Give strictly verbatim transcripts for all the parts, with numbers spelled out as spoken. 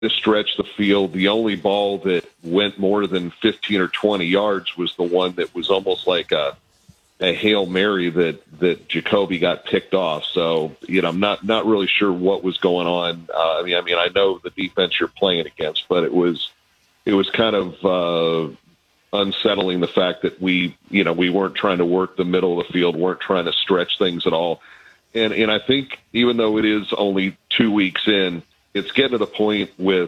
to stretch the field. The only ball that went more than fifteen or twenty yards was the one that was almost like a, a Hail Mary that, that Jacoby got picked off. So, you know, I'm not, not really sure what was going on. Uh, I mean, I mean, I know the defense you're playing against, but it was, it was kind of uh, unsettling the fact that we, you know, we weren't trying to work the middle of the field, weren't trying to stretch things at all. And, and I think even though it is only two weeks in, it's getting to the point with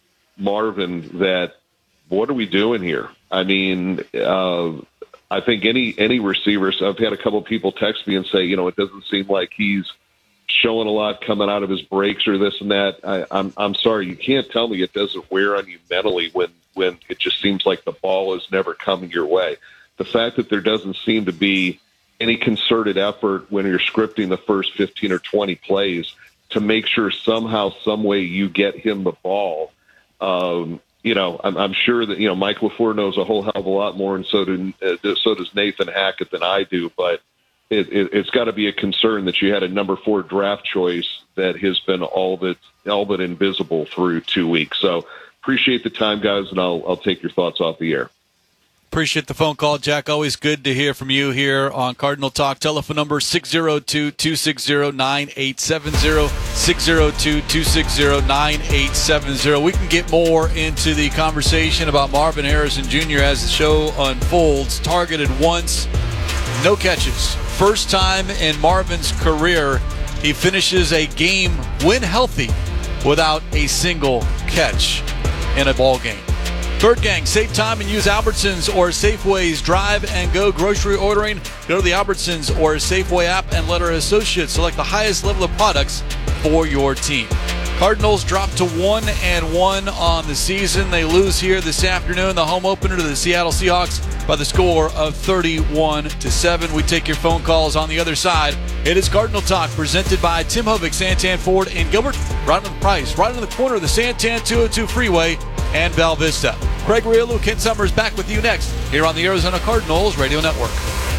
Marvin that, what are we doing here? I mean, uh, I think any any receivers, I've had a couple of people text me and say, you know, it doesn't seem like he's showing a lot coming out of his breaks or this and that. I, I'm I'm sorry, you can't tell me it doesn't wear on you mentally when, when it just seems like the ball is never coming your way. The fact that there doesn't seem to be any concerted effort when you're scripting the first fifteen or twenty plays to make sure somehow, some way you get him the ball. Um, You know, I'm, I'm sure that, you know, Mike LaFleur knows a whole hell of a lot more, and so, do, uh, so does Nathan Hackett than I do. But it, it, it's got to be a concern that you had a number four draft choice that has been all but, all but invisible through two weeks. So appreciate the time, guys, and I'll, I'll take your thoughts off the air. Appreciate the phone call, Jack. Always good to hear from you here on Cardinal Talk. Telephone number six oh two, two six oh, nine eight seven oh, six oh two, two six oh, nine eight seven oh. We can get more into the conversation about Marvin Harrison Junior as the show unfolds. Targeted once, no catches. First time in Marvin's career he finishes a game when healthy without a single catch in a ball game. Third Gang, save time and use Albertsons or Safeway's Drive and Go grocery ordering. Go to the Albertsons or Safeway app and let our associates select the highest level of products for your team. Cardinals drop to one and one on the season. They lose here this afternoon, the home opener to the Seattle Seahawks by the score of thirty-one to seven. We take your phone calls on the other side. It is Cardinal Talk presented by Tim Hovick, Santan Ford in Gilbert, right on the price, right on the corner of the Santan two oh two freeway and Bell Vista. Craig Riolu, Ken Summers back with you next here on the Arizona Cardinals Radio Network.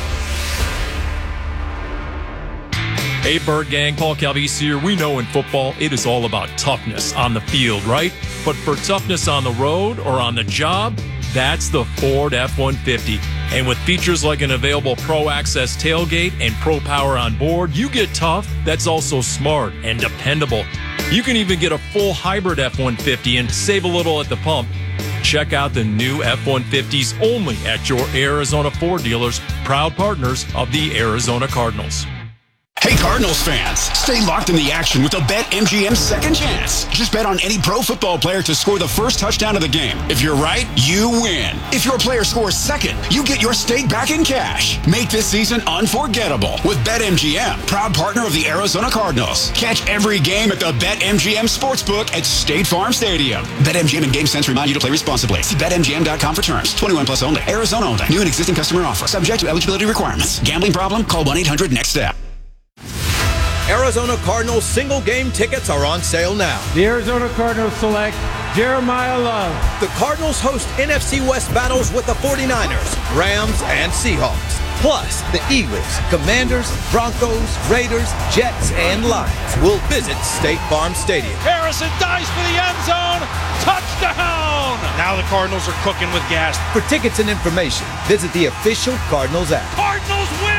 Hey, Bird Gang, Paul Calvisi here. We know in football it is all about toughness on the field, right? But for toughness on the road or on the job, that's the Ford F one fifty. And with features like an available Pro Access tailgate and Pro Power on board, you get tough that's also smart and dependable. You can even get a full hybrid F one fifty and save a little at the pump. Check out the new F one fifties only at your Arizona Ford dealers, proud partners of the Arizona Cardinals. Hey Cardinals fans, stay locked in the action with the BetMGM Second Chance. Just bet on any pro football player to score the first touchdown of the game. If you're right, you win. If your player scores second, you get your stake back in cash. Make this season unforgettable with BetMGM, proud partner of the Arizona Cardinals. Catch every game at the BetMGM Sportsbook at State Farm Stadium. BetMGM and GameSense remind you to play responsibly. See Bet M G M dot com for terms. twenty-one plus only. Arizona only. New and existing customer offer. Subject to eligibility requirements. Gambling problem? Call one eight hundred next step. Arizona Cardinals single game tickets are on sale now. The Arizona Cardinals select Jeremiah Love. The Cardinals host N F C West battles with the forty-niners, Rams, and Seahawks. Plus, the Eagles, Commanders, Broncos, Raiders, Jets, and Lions will visit State Farm Stadium. Harrison dives for the end zone. Touchdown! Now the Cardinals are cooking with gas. For tickets and information, visit the official Cardinals app. Cardinals win!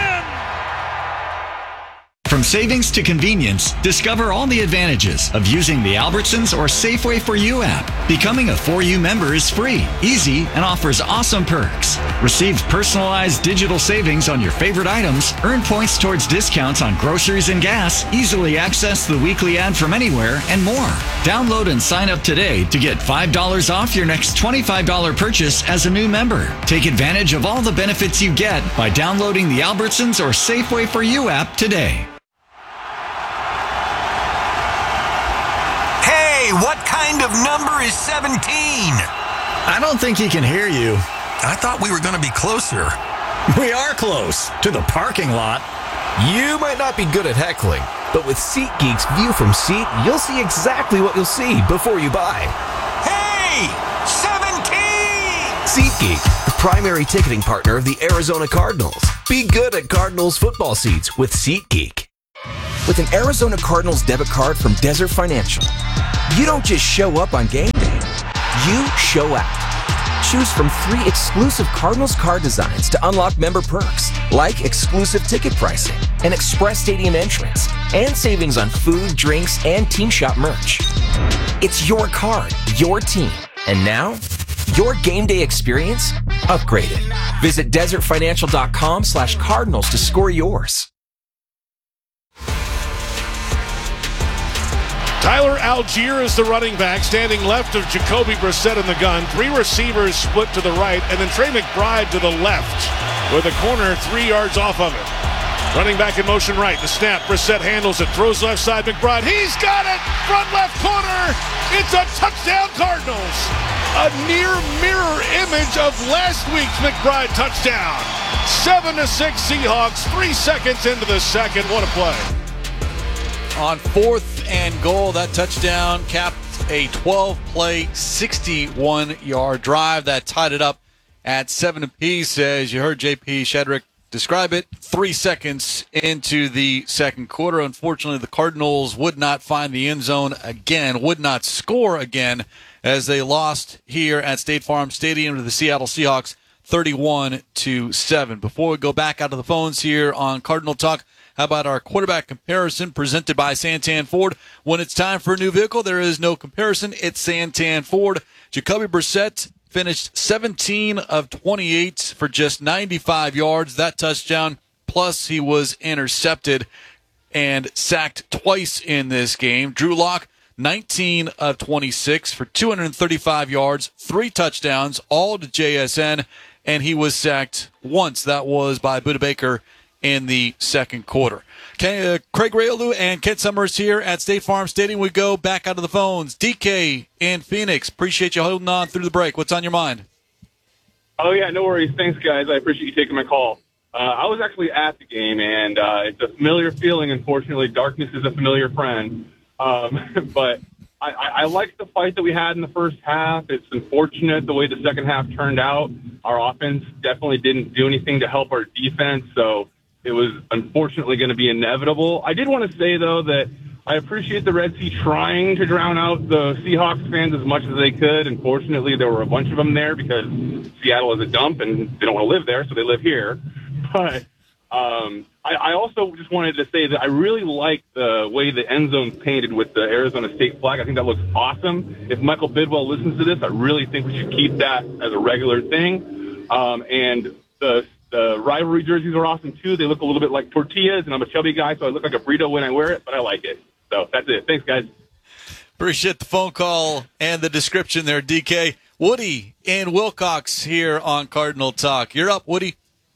From savings to convenience, discover all the advantages of using the Albertsons or Safeway for You app. Becoming a For You member is free, easy, and offers awesome perks. Receive personalized digital savings on your favorite items, earn points towards discounts on groceries and gas, easily access the weekly ad from anywhere, and more. Download and sign up today to get five dollars off your next twenty-five dollars purchase as a new member. Take advantage of all the benefits you get by downloading the Albertsons or Safeway for You app today. What kind of number is seventeen? I don't think he can hear you. I thought we were going to be closer. We are close to the parking lot. You might not be good at heckling, but with SeatGeek's View from Seat, you'll see exactly what you'll see before you buy. Hey! seventeen! SeatGeek, the primary ticketing partner of the Arizona Cardinals. Be good at Cardinals football seats with SeatGeek. with an Arizona Cardinals debit card from Desert Financial. You don't just show up on game day, you show out. Choose from three exclusive Cardinals card designs to unlock member perks, like exclusive ticket pricing, an express stadium entrance, and savings on food, drinks, and team shop merch. It's your card, your team, and now, your game day experience upgraded. Visit desertfinancial.com slash cardinals to score yours. Tyler Algier is the running back, standing left of Jacoby Brissett in the gun. Three receivers split to the right, and then Trey McBride to the left, with a corner three yards off of it. Running back in motion right. The snap. Brissett handles it. Throws left side. McBride. He's got it. Front left corner. It's a touchdown, Cardinals. A near mirror image of last week's McBride touchdown. Seven to six Seahawks. Three seconds into the second. What a play. On fourth and goal, that touchdown capped a twelve-play, sixty-one-yard drive that tied it up at seven apiece. As you heard J P Shedrick describe it, three seconds into the second quarter. Unfortunately, the Cardinals would not find the end zone again, would not score again, as they lost here at State Farm Stadium to the Seattle Seahawks, thirty-one to seven. Before we go back out of the phones here on Cardinal Talk, how about our quarterback comparison presented by Santan Ford? When it's time for a new vehicle, there is no comparison. It's Santan Ford. Jacoby Brissett finished seventeen of twenty-eight for just ninety-five yards. That touchdown, plus he was intercepted and sacked twice in this game. Drew Lock, nineteen of twenty-six for two hundred thirty-five yards, three touchdowns, all to J S N, and he was sacked once. That was by Budda Baker in the second quarter. Okay, uh, Craig Rayalu and Kent Summers here at State Farm Stadium. We go back out of the phones. D K in Phoenix, appreciate you holding on through the break. What's on your mind? Oh, yeah, no worries. Thanks, guys. I appreciate you taking my call. Uh, I was actually at the game, and uh, it's a familiar feeling. Unfortunately, darkness is a familiar friend. Um, but I, I, I liked the fight that we had in the first half. It's unfortunate the way the second half turned out. Our offense definitely didn't do anything to help our defense, so it was unfortunately going to be inevitable. I did want to say, though, that I appreciate the Red Sea trying to drown out the Seahawks fans as much as they could. Unfortunately, there were a bunch of them there because Seattle is a dump and they don't want to live there, so they live here. But um, I, I also just wanted to say that I really like the way the end zone's painted with the Arizona State flag. I think that looks awesome. If Michael Bidwell listens to this, I really think we should keep that as a regular thing. Um, and the The rivalry jerseys are awesome, too. They look a little bit like tortillas, and I'm a chubby guy, so I look like a burrito when I wear it, but I like it. So that's it. Thanks, guys. Appreciate the phone call and the description there, D K. Woody in Wilcox here on Cardinal Talk. You're up, Woody.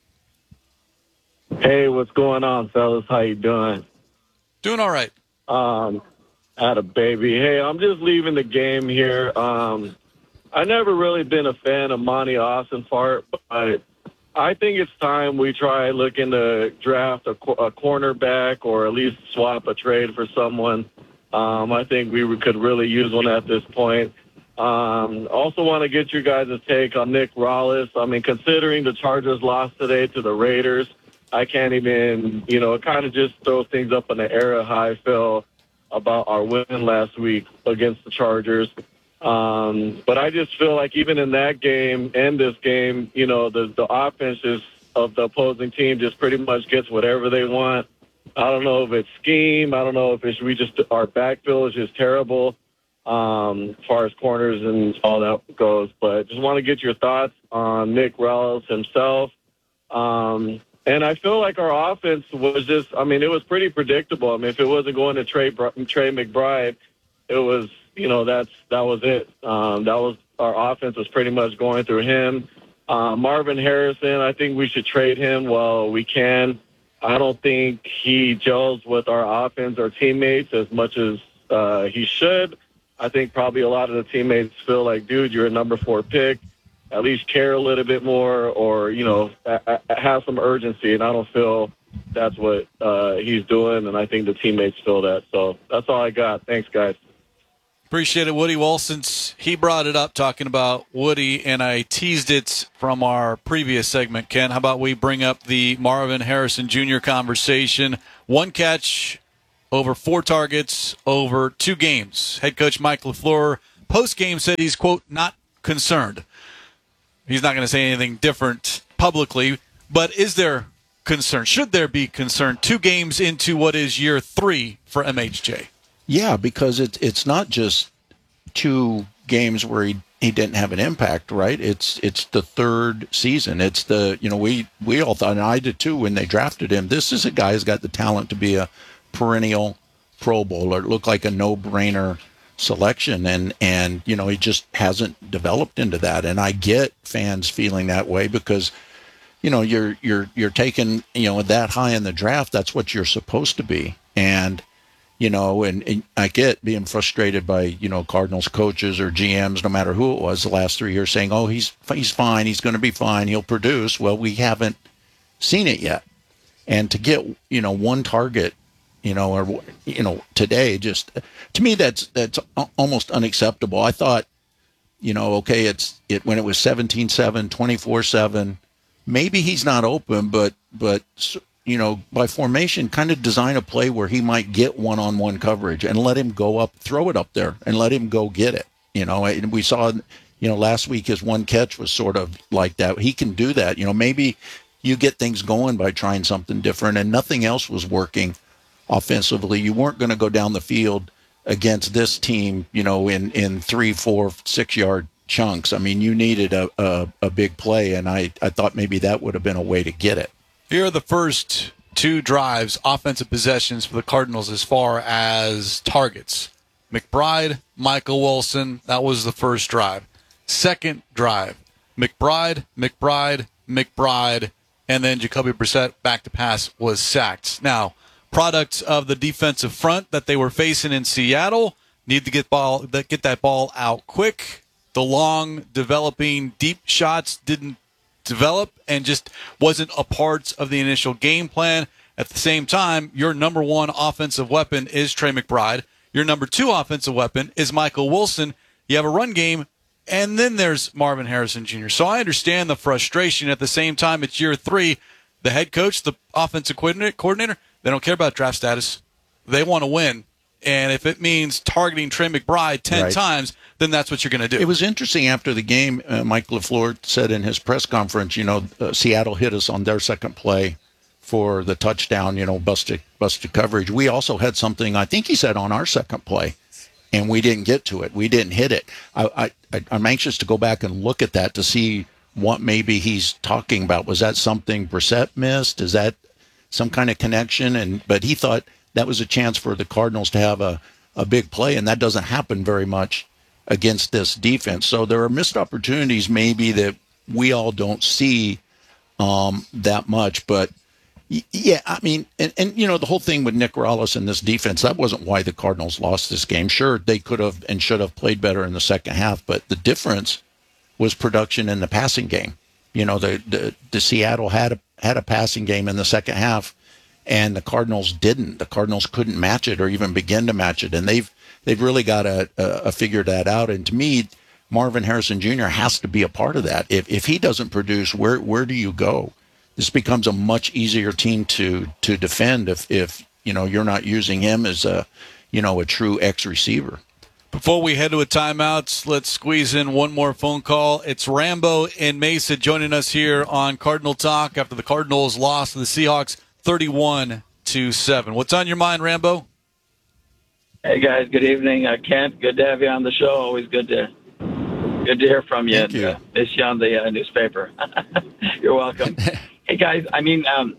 Hey, what's going on, fellas? How you doing? Doing all right. Um, had a baby. Hey, I'm just leaving the game here. Um, I never really been a fan of Monty Austin Fart, but I think it's time we try looking to draft a, a cornerback or at least swap a trade for someone. Um, I think we could really use one at this point. Um, also want to get your guys' take on Nick Rallis. I mean, considering the Chargers lost today to the Raiders, I can't even, you know, it kind of just throws things up in the air how I feel about our win last week against the Chargers. Um, but I just feel like even in that game and this game, you know, the, the offenses of the opposing team just pretty much gets whatever they want. I don't know if it's scheme. I don't know if it's we just our backfield is just terrible um, as far as corners and all that goes. But just want to get your thoughts on Nick Rallis himself. Um, and I feel like our offense was just, I mean, it was pretty predictable. I mean, if it wasn't going to Trey, Trey McBride, it was, you know, that's that was it. Um, that was our offense was pretty much going through him. Uh, Marvin Harrison, I think we should trade him while we can. I don't think he gels with our offense or teammates as much as uh, he should. I think probably a lot of the teammates feel like, dude, you're a number four pick. At least care a little bit more or, you know, a- a- have some urgency. And I don't feel that's what uh, he's doing. And I think the teammates feel that. So that's all I got. Thanks, guys. Appreciate it, Woody. Well, since he brought it up, talking about Woody, and I teased it from our previous segment, Ken, how about we bring up the Marvin Harrison Junior conversation? One catch over four targets over two games. Head coach Mike LaFleur post-game said he's, quote, not concerned. He's not going to say anything different publicly, but is there concern? Should there be concern two games into what is year three for M H J? Yeah, because it's it's not just two games where he, he didn't have an impact, right? It's it's the third season. It's the, you know, we, we all thought, and I did too when they drafted him, this is a guy who's got the talent to be a perennial Pro Bowler. It looked like a no-brainer selection, and and you know, he just hasn't developed into that. And I get fans feeling that way because, you know, you're you're you're taking, you know, that high in the draft. That's what you're supposed to be. And you know, and, and I get being frustrated by, you know, Cardinals coaches or G Ms, no matter who it was, the last three years, saying, "Oh, he's he's fine. He's going to be fine. He'll produce." Well, we haven't seen it yet. And to get, you know, one target, you know, or you know, today, just to me, that's that's almost unacceptable. I thought, you know, okay, it's it when it was seventeen seven, twenty-four seven. Maybe he's not open, but but. you know, by formation, kind of design a play where he might get one-on-one coverage and let him go up, throw it up there, and let him go get it. You know, and we saw, you know, last week his one catch was sort of like that. He can do that. You know, maybe you get things going by trying something different, and nothing else was working offensively. You weren't going to go down the field against this team, you know, in, in three, four, six-yard chunks. I mean, you needed a, a, a big play, and I, I thought maybe that would have been a way to get it. Here are the first two drives, offensive possessions for the Cardinals as far as targets. McBride, Michael Wilson, that was the first drive. Second drive, McBride, McBride, McBride, and then Jacoby Brissett back to pass was sacked. Now, products of the defensive front that they were facing in Seattle need to get ball get that ball out quick. The long, developing, deep shots didn't develop and just wasn't a part of the initial game plan. At the same time, your number one offensive weapon is Trey McBride. Your number two offensive weapon is Michael Wilson. You have a run game, and then there's Marvin Harrison Junior So I understand the frustration. At the same time, it's year three. The head coach, the offensive coordinator, they don't care about draft status. They want to win. And if it means targeting Trey McBride ten right. times, then that's what you're going to do. It was interesting after the game, uh, Mike LaFleur said in his press conference, you know, uh, Seattle hit us on their second play for the touchdown, you know, busted, busted coverage. We also had something, I think he said, on our second play, and we didn't get to it. We didn't hit it. I, I, I'm anxious to go back and look at that to see what maybe he's talking about. Was that something Brissett missed? Is that some kind of connection? And but he thought that was a chance for the Cardinals to have a, a big play, and that doesn't happen very much against this defense. So there are missed opportunities maybe that we all don't see um, that much. But, y- yeah, I mean, and, and, you know, the whole thing with Nick Rallis and this defense, that wasn't why the Cardinals lost this game. Sure, they could have and should have played better in the second half, but the difference was production in the passing game. You know, the, the, the Seattle had a, had a passing game in the second half, and the Cardinals didn't. The Cardinals couldn't match it or even begin to match it, and they've they've really got to uh, figure that out. And to me, Marvin Harrison Junior has to be a part of that. If if he doesn't produce, where where do you go? This becomes a much easier team to to defend if if you know you're not using him as a you know a true X receiver. Before we head to a timeout, let's squeeze in one more phone call. It's Rambo in Mesa joining us here on Cardinal Talk after the Cardinals lost to the Seahawks thirty-one to seven. What's on your mind, Rambo? Hey guys, good evening. Uh, Kent, good to have you on the show. Always good to good to hear from you. Thank you. Uh, miss you on the uh, newspaper. You're welcome. Hey guys, I mean, um,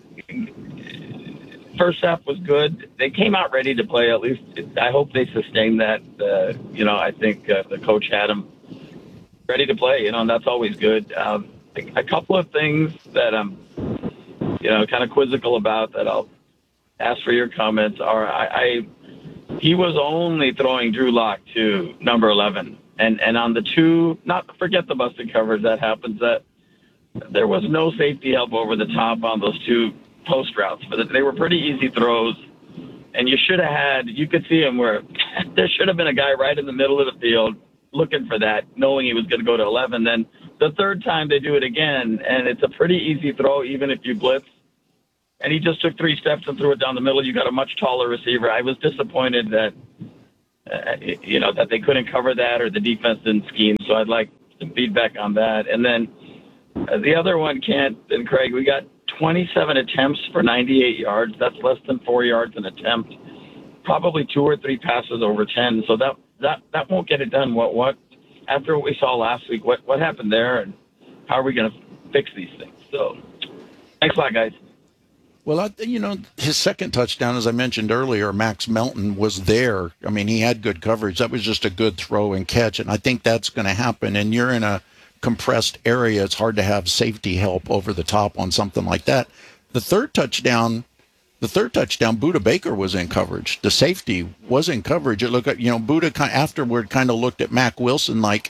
first half was good. They came out ready to play. At least I hope they sustain that. Uh, you know, I think uh, the coach had them ready to play. You know, and that's always good. Um, a, a couple of things that I'm, you know, kind of quizzical about that I'll ask for your comments are I. I He was only throwing Drew Lock to number eleven. And and on the two, not forget the busted coverage that happens, that there was no safety help over the top on those two post routes. But they were pretty easy throws. And you should have had, you could see him where there should have been a guy right in the middle of the field looking for that, knowing he was going to go to eleven. Then the third time they do it again, and it's a pretty easy throw, even if you blitz. and he just took three steps and threw it down the middle. You got a much taller receiver. I was disappointed that, uh, you know, that they couldn't cover that or the defense didn't scheme. So I'd like some feedback on that. And then uh, the other one, Kent and Craig, we got twenty-seven attempts for ninety-eight yards. That's less than four yards an attempt. Probably two or three passes over ten. So that that that won't get it done. What what after what we saw last week? What what happened there, and how are we going to fix these things? So, thanks a lot, guys. Well, I, you know, his second touchdown, as I mentioned earlier, Max Melton was there. I mean, he had good coverage. That was just a good throw and catch, and I think that's going to happen. And you're in a compressed area. It's hard to have safety help over the top on something like that. The third touchdown, the third touchdown, Budda Baker was in coverage. The safety was in coverage. It looked, you know, Budda afterward kind of looked at Mack Wilson like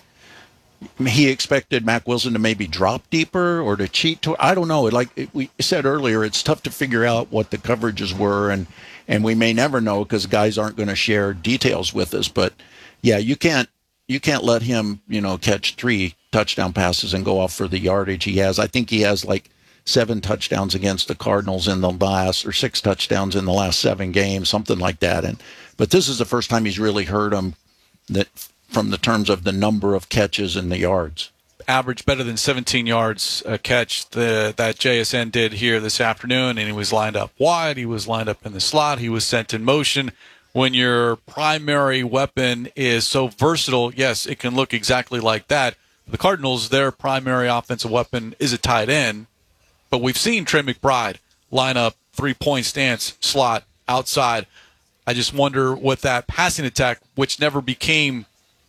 he expected Mack Wilson to maybe drop deeper or to cheat. To, I don't know. Like we said earlier, it's tough to figure out what the coverages were, and and we may never know because guys aren't going to share details with us. But yeah, you can't you can't let him, you know, catch three touchdown passes and go off for the yardage he has. I think he has like seven touchdowns against the Cardinals in the last, or six touchdowns in the last seven games, something like that. And but this is the first time he's really hurt him that from the terms of the number of catches and the yards. Average better than seventeen yards a catch the, that J S N did here this afternoon, and he was lined up wide. He was lined up in the slot. He was sent in motion. When your primary weapon is so versatile, yes, it can look exactly like that. The Cardinals, their primary offensive weapon is a tight end, but we've seen Trey McBride line up three-point stance, slot, outside. I just wonder what that passing attack, which never became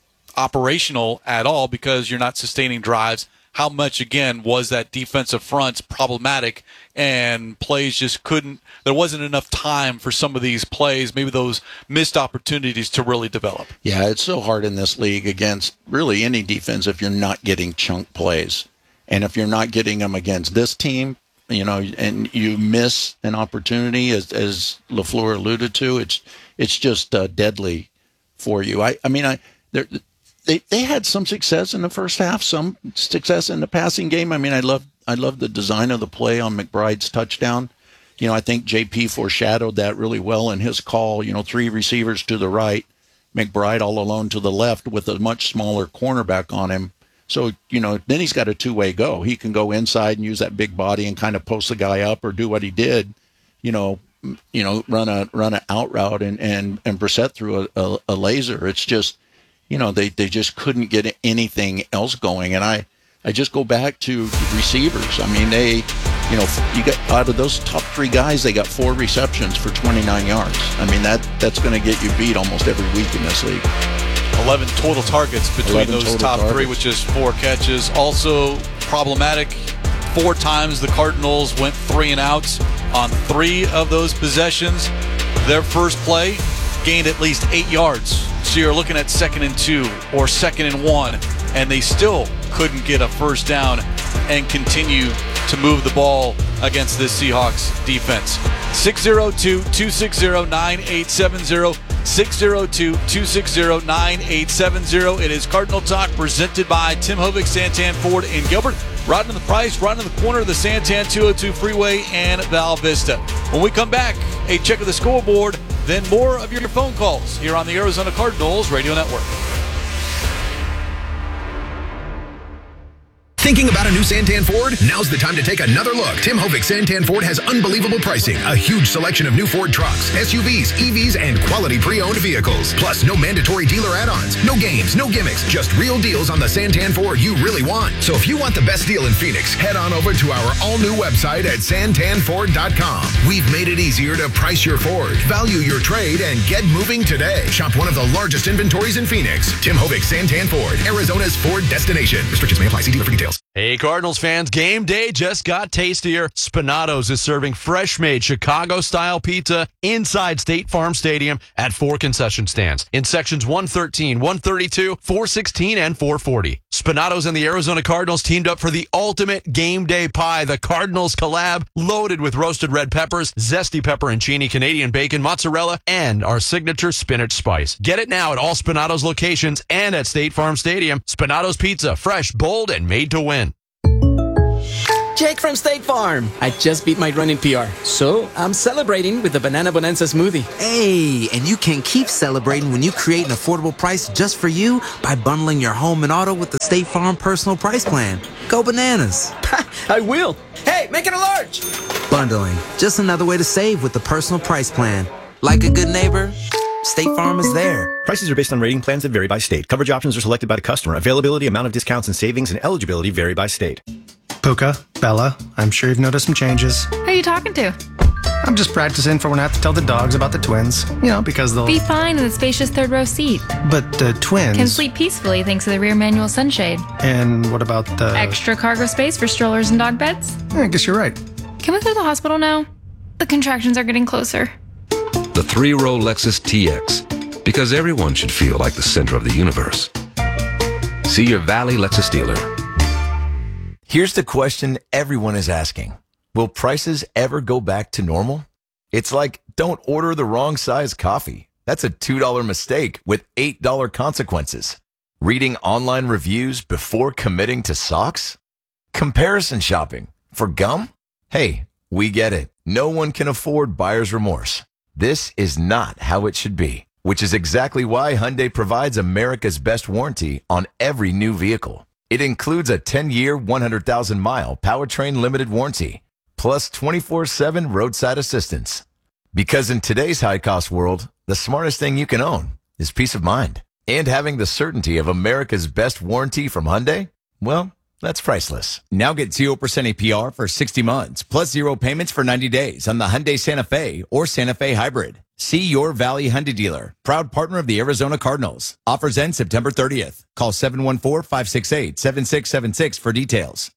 operational at all because you're not sustaining drives, how much, again, was that defensive front problematic and plays just couldn't, there wasn't enough time for some of these plays, maybe those missed opportunities to really develop. Yeah, it's so hard in this league against really any defense if you're not getting chunk plays. And if you're not getting them against this team, you know, and you miss an opportunity, as, as LaFleur alluded to, it's it's just uh, deadly for you. I, I mean, I there. They they had some success in the first half, some success in the passing game. I mean, I love I love the design of the play on McBride's touchdown. You know, I think J P foreshadowed that really well in his call. You know, three receivers to the right, McBride all alone to the left with a much smaller cornerback on him. So, you know, then he's got a two-way go. He can go inside and use that big body and kind of post the guy up or do what he did, you know, you know, run a run an out route and and and Brissett through a, a, a laser. It's just, you know, they, they just couldn't get anything else going. And I, I just go back to receivers. I mean, they, you know, you got out of those top three guys, they got four receptions for twenty-nine yards. I mean, that that's going to get you beat almost every week in this league. eleven total targets between those top targets. Three, which is four catches. Also problematic, four times the Cardinals went three and outs on three of those possessions. Their first play gained at least eight yards. So you're looking at second and two or second and one, and they still couldn't get a first down and continue to move the ball against this Seahawks defense. six oh two, two six oh, nine eight seven oh, six oh two, two six oh, nine eight seven oh. It is Cardinal Talk presented by Tim Hovick, Santan Ford in Gilbert. Right in the price, right in the corner of the Santan two oh two Freeway and Val Vista. When we come back, a check of the scoreboard, then more of your phone calls here on the Arizona Cardinals Radio Network. Thinking about a new Santan Ford? Now's the time to take another look. Tim Hovick Santan Ford has unbelievable pricing, a huge selection of new Ford trucks, S U Vs, E Vs, and quality pre-owned vehicles. Plus, no mandatory dealer add-ons, no games, no gimmicks, just real deals on the Santan Ford you really want. So if you want the best deal in Phoenix, head on over to our all-new website at santan ford dot com. We've made it easier to price your Ford, value your trade, and get moving today. Shop one of the largest inventories in Phoenix. Tim Hovick Santan Ford, Arizona's Ford destination. Restrictions may apply. See dealer for details. Hey, Cardinals fans, game day just got tastier. Spinatos is serving fresh-made Chicago-style pizza inside State Farm Stadium at four concession stands in sections one thirteen, one thirty-two, four sixteen, and four forty. Spinatos and the Arizona Cardinals teamed up for the ultimate game day pie, the Cardinals collab, loaded with roasted red peppers, zesty pepperoncini, Canadian bacon, mozzarella, and our signature spinach spice. Get it now at all Spinatos locations and at State Farm Stadium. Spinatos Pizza, fresh, bold, and made to win. Jake from State Farm. I just beat my running P R, so I'm celebrating with the Banana Bonanza smoothie. Hey, and you can keep celebrating when you create an affordable price just for you by bundling your home and auto with the State Farm Personal Price Plan. Go bananas. I will. Hey, make it a large. Bundling, just another way to save with the Personal Price Plan. Like a good neighbor, State Farm is there. Prices are based on rating plans that vary by state. Coverage options are selected by the customer. Availability, amount of discounts and savings, and eligibility vary by state. Puka, Bella, I'm sure you've noticed some changes. Who are you talking to? I'm just practicing for when I have to tell the dogs about the twins. You know, because they'll... Be fine in the spacious third row seat. But the twins... Can sleep peacefully thanks to the rear manual sunshade. And what about the... Extra cargo space for strollers and dog beds? I guess you're right. Can we go to the hospital now? The contractions are getting closer. The three-row Lexus T X. Because everyone should feel like the center of the universe. See your Valley Lexus dealer. Here's the question everyone is asking. Will prices ever go back to normal? It's like, don't order the wrong size coffee. That's a two dollar mistake with eight dollar consequences. Reading online reviews before committing to socks? Comparison shopping for gum? Hey, we get it. No one can afford buyer's remorse. This is not how it should be, which is exactly why Hyundai provides America's best warranty on every new vehicle. It includes a ten-year, one hundred thousand mile powertrain limited warranty, plus twenty-four seven roadside assistance. Because in today's high-cost world, the smartest thing you can own is peace of mind. And having the certainty of America's best warranty from Hyundai, well, that's priceless. Now get zero percent A P R for sixty months, plus zero payments for ninety days on the Hyundai Santa Fe or Santa Fe Hybrid. See your Valley Hyundai dealer, proud partner of the Arizona Cardinals. Offers end September thirtieth. Call seven one four, five six eight, seven six seven six for details.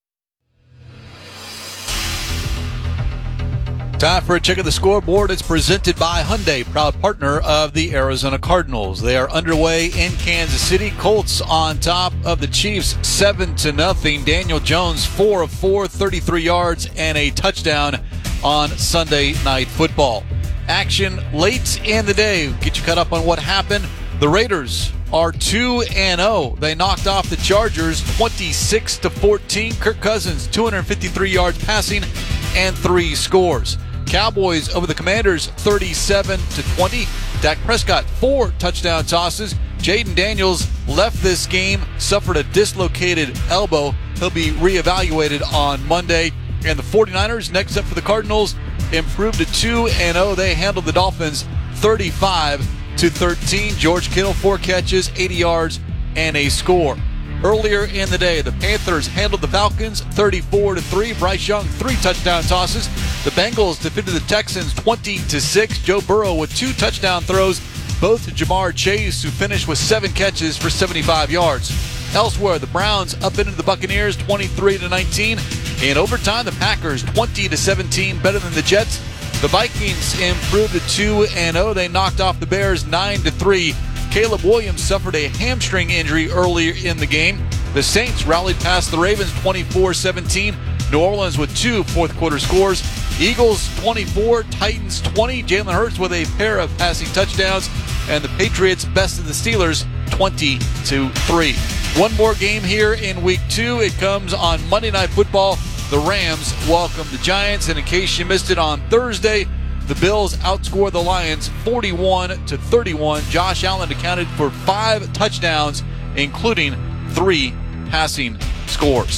Time for a check of the scoreboard. It's presented by Hyundai, proud partner of the Arizona Cardinals. They are underway in Kansas City. Colts on top of the Chiefs, seven to nothing. Daniel Jones, four of four, thirty-three yards and a touchdown on Sunday Night Football. Action late in the day. Get you caught up on what happened. The Raiders are two and oh. They knocked off the Chargers twenty-six to fourteen. Kirk Cousins, two hundred fifty-three yards passing and three scores. Cowboys over the Commanders thirty-seven to twenty. Dak Prescott, four touchdown tosses. Jaden Daniels left this game, suffered a dislocated elbow. He'll be reevaluated on Monday. And the 49ers, next up for the Cardinals, improved to two and oh. They handled the Dolphins thirty-five to thirteen. George Kittle, four catches, eighty yards, and a score. Earlier in the day, the Panthers handled the Falcons thirty-four to three. Bryce Young, three touchdown tosses. The Bengals defeated the Texans twenty to six. Joe Burrow with two touchdown throws, both to Jamar Chase, who finished with seven catches for seventy-five yards. Elsewhere, the Browns upended the Buccaneers twenty-three to nineteen. In overtime, the Packers twenty to seventeen, better than the Jets. The Vikings improved to two and oh. They knocked off the Bears nine to three. Caleb Williams suffered a hamstring injury earlier in the game. The Saints rallied past the Ravens twenty-four seventeen. New Orleans with two fourth quarter scores. Eagles twenty-four, Titans twenty. Jalen Hurts with a pair of passing touchdowns. And the Patriots bested the Steelers twenty to three. One more game here in week two. It comes on Monday Night Football. The Rams welcome the Giants. And in case you missed it on Thursday, the Bills outscored the Lions forty-one to thirty-one. Josh Allen accounted for five touchdowns, including three passing scores.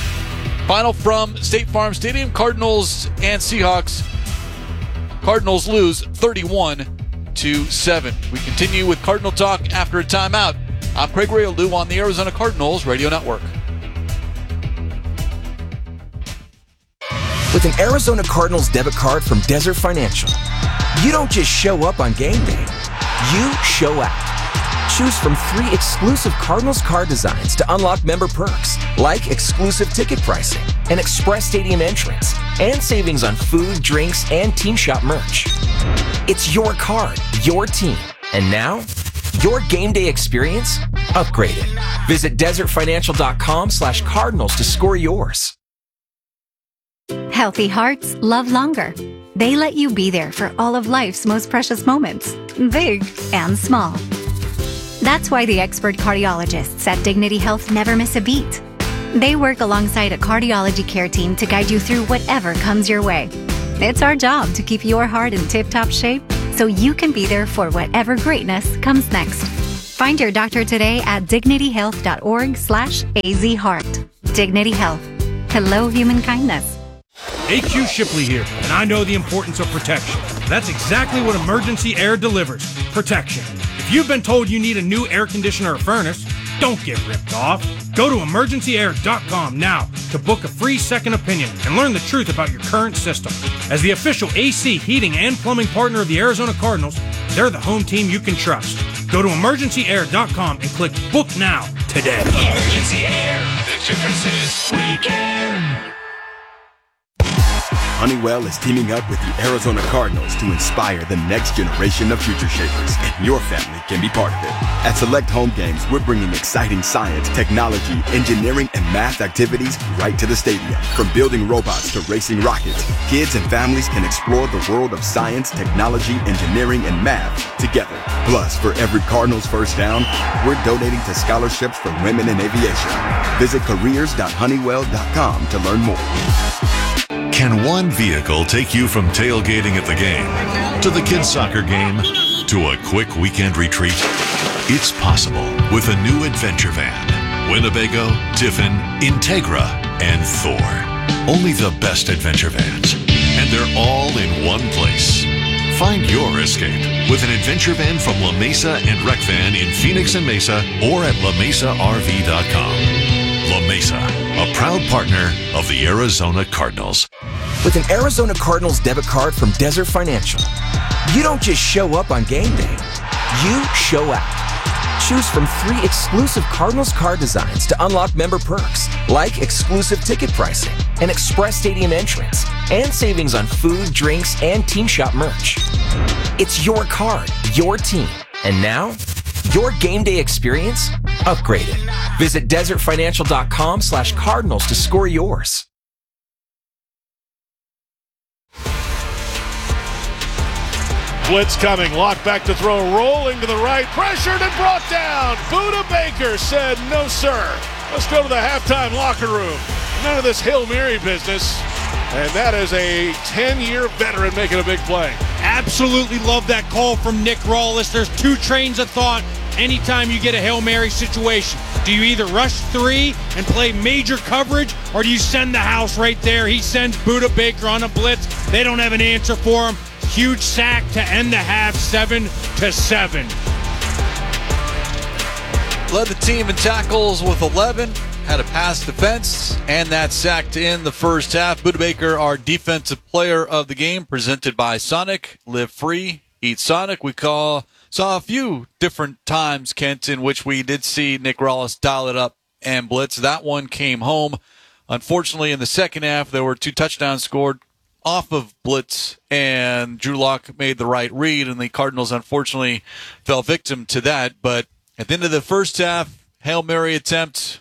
Final from State Farm Stadium, Cardinals and Seahawks. Cardinals lose thirty-one to seven. We continue with Cardinal Talk after a timeout. I'm Craig Rayoldou on the Arizona Cardinals Radio Network. With an Arizona Cardinals debit card from Desert Financial, you don't just show up on game day, you show out. Choose from three exclusive Cardinals card designs to unlock member perks, like exclusive ticket pricing, an express stadium entrance, and savings on food, drinks, and team shop merch. It's your card, your team, and now, your game day experience upgraded. Visit desertfinancial.com slash Cardinals to score yours. Healthy hearts love longer. They let you be there for all of life's most precious moments, big and small. That's why the expert cardiologists at Dignity Health never miss a beat. They work alongside a cardiology care team to guide you through whatever comes your way. It's our job to keep your heart in tip-top shape so you can be there for whatever greatness comes next. Find your doctor today at dignityhealth.org slash azheart. Dignity Health. Hello, human kindness. A Q Shipley here, and I know the importance of protection. That's exactly what Emergency Air delivers, protection. If you've been told you need a new air conditioner or furnace, don't get ripped off. Go to emergency air dot com now to book a free second opinion and learn the truth about your current system. As the official A C, heating, and plumbing partner of the Arizona Cardinals, they're the home team you can trust. Go to emergency air dot com and click Book Now today. Emergency Air, the difference is we care. Honeywell is teaming up with the Arizona Cardinals to inspire the next generation of future shapers, and your family can be part of it. At select home games, we're bringing exciting science, technology, engineering, and math activities right to the stadium. From building robots to racing rockets, kids and families can explore the world of science, technology, engineering, and math together. Plus, for every Cardinals first down, we're donating to scholarships for women in aviation. Visit careers dot honeywell dot com to learn more. Can one vehicle take you from tailgating at the game to the kids' soccer game to a quick weekend retreat? It's possible with a new adventure van. Winnebago, Tiffin, Integra, and Thor. Only the best adventure vans. And they're all in one place. Find your escape with an adventure van from La Mesa and Rec Van in Phoenix and Mesa or at la mesa r v dot com. La Mesa, a proud partner of the Arizona Cardinals. With an Arizona Cardinals debit card from Desert Financial, you don't just show up on game day, you show out. Choose from three exclusive Cardinals card designs to unlock member perks, like exclusive ticket pricing, an express stadium entrance, and savings on food, drinks, and team shop merch. It's your card, your team, and now, your game day experience upgraded. Visit desert financial dot com slash cardinals to score yours. Blitz coming, lock back to throw, rolling to the right, pressured and brought down. Buda Baker said, no sir. Let's go to the halftime locker room. None of this Hail Mary business. And that is a ten-year veteran making a big play. Absolutely love that call from Nick Rawless. There's two trains of thought anytime you get a Hail Mary situation. Do you either rush three and play major coverage, or do you send the house right there? He sends Buda Baker on a blitz. They don't have an answer for him. Huge sack to end the half, seven to seven. Led the team in tackles with eleven. Had a pass defense, and that sacked in the first half. Buda Baker, our defensive player of the game, presented by Sonic. Live free, eat Sonic. We call, saw a few different times, Kent, in which we did see Nick Rawless dial it up and blitz. That one came home. Unfortunately, in the second half, there were two touchdowns scored off of blitz, and Drew Lock made the right read, and the Cardinals unfortunately fell victim to that. But at the end of the first half, Hail Mary attempt,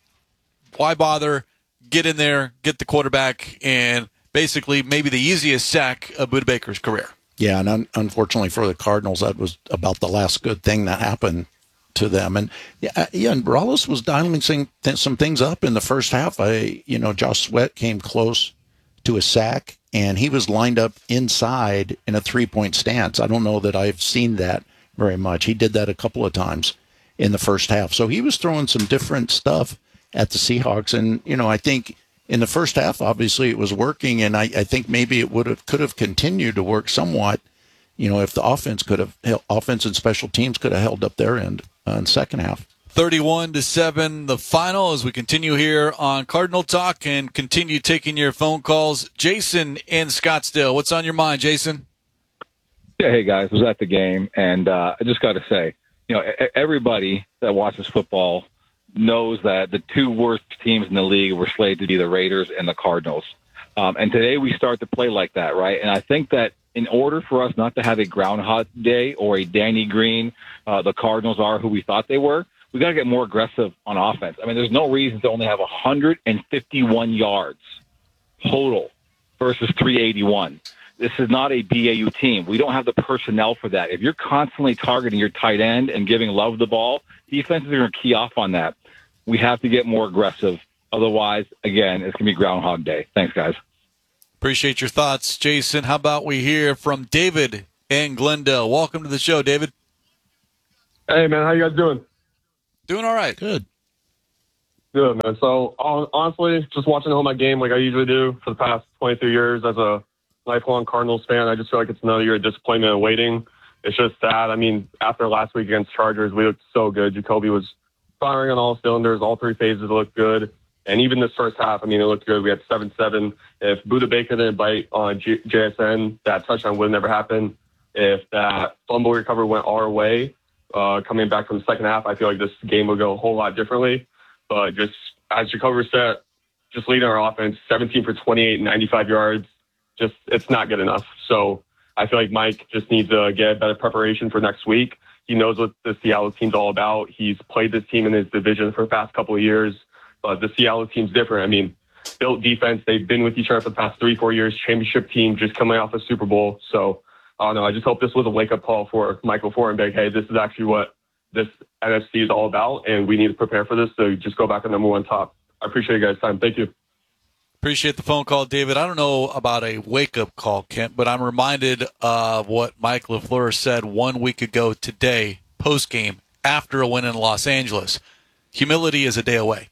why bother? Get in there, get the quarterback, and basically maybe the easiest sack of Buda Baker's career. Yeah, and un- unfortunately for the Cardinals, that was about the last good thing that happened to them. And yeah, yeah and Rawless was dialing some, some things up in the first half. I, you know, Josh Sweat came close to a sack, and he was lined up inside in a three-point stance. I don't know that I've seen that very much. He did that a couple of times in the first half. So he was throwing some different stuff at the Seahawks. And, you know, I think in the first half, obviously it was working, and I, I think maybe it would have could have continued to work somewhat, you know, if the offense could have, offense and special teams could have held up their end uh, in the second half. thirty-one to seven, the final, as we continue here on Cardinal Talk and continue taking your phone calls. Jason in Scottsdale, what's on your mind, Jason? Yeah, hey, guys, I was at the game, and uh, I just got to say, you know, everybody that watches football knows that the two worst teams in the league were slated to be the Raiders and the Cardinals. Um, and today we start to play like that, right? And I think that in order for us not to have a Groundhog Day or a Danny Green, uh, the Cardinals are who we thought they were, we got to get more aggressive on offense. I mean, there's no reason to only have one hundred fifty-one yards total versus three eighty-one. This is not a B A U team. We don't have the personnel for that. If you're constantly targeting your tight end and giving Love the ball, defenses are going to key off on that. We have to get more aggressive Otherwise, again, it's going to be Groundhog Day. Thanks, guys. Appreciate your thoughts, Jason. How about we hear from David in Glendale? Welcome to the show, David. Hey, man. How you guys doing? Doing all right. Good. Good, man. So, honestly, just watching home my game like I usually do for the past twenty-three years as a lifelong Cardinals fan, I just feel like it's another year of disappointment and waiting. It's just sad. I mean, after last week against Chargers, we looked so good. Jacoby was firing on all cylinders. All three phases looked good. And even this first half, I mean, it looked good. We had seven seven. If Budda Baker didn't bite on J- JSN, that touchdown would have never happened. If that fumble recovery went our way, uh, coming back from the second half, I feel like this game would go a whole lot differently. But just as Jacoby said, just leading our offense, seventeen for twenty-eight, ninety-five yards, just it's not good enough. So I feel like Mike just needs to get better preparation for next week. He knows what the Seattle team's all about. He's played this team in his division for the past couple of years. But the Seattle team's different. I mean, built defense. They've been with each other for the past three, four years. Championship team just coming off a Super Bowl. So, I don't know. I just hope this was a wake-up call for Michael Forenbeck. Hey, this is actually what this N F C is all about, and we need to prepare for this to just go back on number one top. I appreciate you guys' time. Thank you. Appreciate the phone call, David. I don't know about a wake-up call, Kent, but I'm reminded of what Mike LaFleur said one week ago today, post-game, after a win in Los Angeles. Humility is a day away.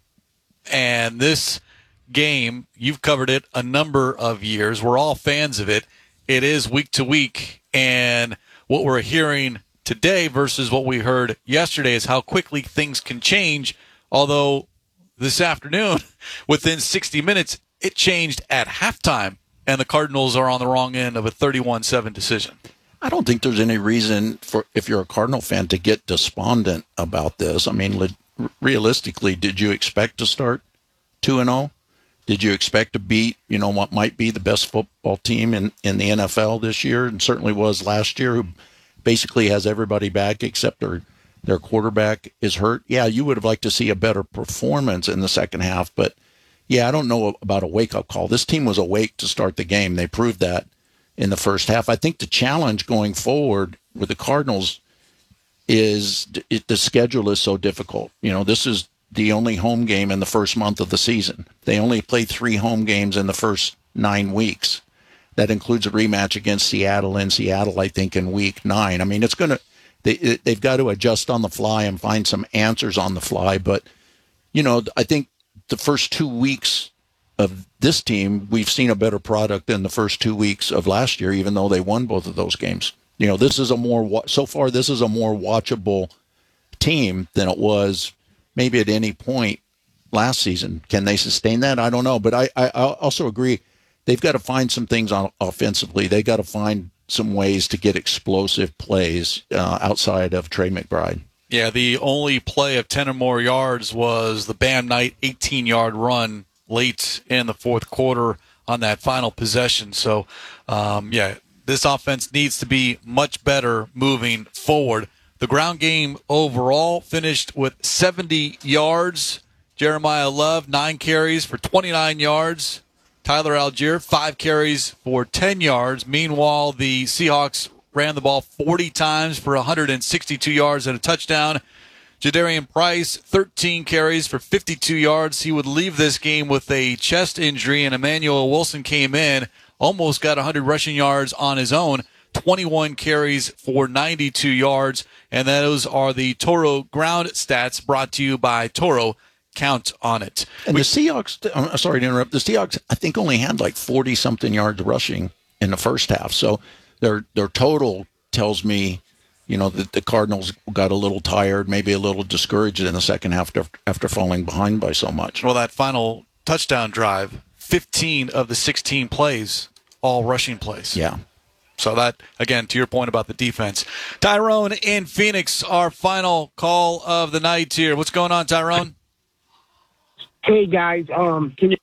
And this game, you've covered it a number of years. We're all fans of it. It is week to week. And what we're hearing today versus what we heard yesterday is how quickly things can change. Although this afternoon, within sixty minutes, it changed at halftime. And the Cardinals are on the wrong end of a thirty-one seven decision. I don't think there's any reason for, if you're a Cardinal fan, to get despondent about this. I mean, le- realistically, did you expect to start two and oh? Did you expect to beat, you know, what might be the best football team in, in the N F L this year, and certainly was last year, who basically has everybody back except their, their quarterback is hurt? Yeah, you would have liked to see a better performance in the second half, but yeah, I don't know about a wake-up call. This team was awake to start the game. They proved that in the first half. I think the challenge going forward with the Cardinals is it, the schedule is so difficult. You know, this is the only home game in the first month of the season. They only play three home games in the first nine weeks. That includes a rematch against Seattle in Seattle, I think, in week nine. I mean, it's going to, they, they've got to adjust on the fly and find some answers on the fly. But, you know, I think the first two weeks of this team, we've seen a better product than the first two weeks of last year, even though they won both of those games. You know, this is a more, so far, this is a more watchable team than it was maybe at any point last season. Can they sustain that? I don't know. But I, I also agree, they've got to find some things on offensively. They got to find some ways to get explosive plays uh, outside of Trey McBride. Yeah, the only play of ten or more yards was the Bam Knight eighteen-yard run late in the fourth quarter on that final possession. So, um, yeah, this offense needs to be much better moving forward. The ground game overall finished with seventy yards. Jeremiah Love, nine carries for twenty-nine yards. Tyler Algier, five carries for ten yards. Meanwhile, the Seahawks ran the ball forty times for one hundred sixty-two yards and a touchdown. Jadarian Price, thirteen carries for fifty-two yards. He would leave this game with a chest injury, and Emmanuel Wilson came in, almost got one hundred rushing yards on his own, twenty-one carries for ninety-two yards. And those are the Toro ground stats brought to you by Toro. Count on it. And we, the Seahawks, I'm sorry to interrupt, the Seahawks, I think, only had like forty-something yards rushing in the first half. So their their total tells me, you know, that the Cardinals got a little tired, maybe a little discouraged in the second half after, after falling behind by so much. Well, that final touchdown drive, fifteen of the sixteen plays, all rushing plays. Yeah. So that, again, to your point about the defense. Tyrone in Phoenix, our final call of the night here. What's going on, Tyrone? Hey guys, um, can you?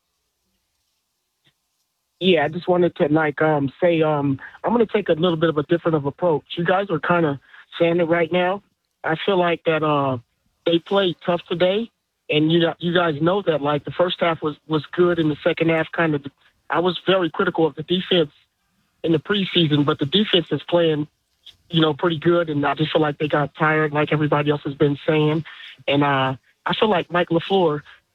Yeah, I just wanted to like um say um I'm gonna take a little bit of a different of approach. You guys are kind of saying it right now. I feel like that uh they played tough today, and you you guys know that like the first half was was good, and the second half kind of. I was very critical of the defense in the preseason, but the defense is playing, you know, pretty good, and I just feel like they got tired, like everybody else has been saying, and uh I feel like Mike LaFleur.